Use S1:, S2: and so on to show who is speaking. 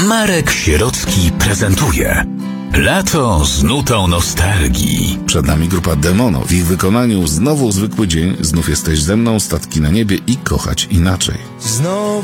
S1: Marek Sierocki prezentuje Lato z nutą nostalgii.
S2: Przed nami grupa Demono. W ich wykonaniu znowu zwykły dzień, znów jesteś ze mną, statki na niebie i kochać inaczej.